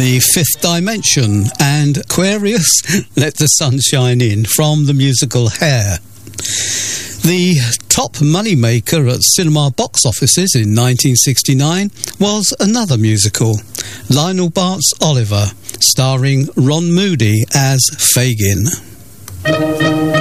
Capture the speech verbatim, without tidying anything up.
The Fifth Dimension and Aquarius, Let the Sun Shine In from the musical Hair. The top moneymaker at cinema box offices in nineteen sixty-nine was another musical, Lionel Bart's Oliver, starring Ron Moody as Fagin.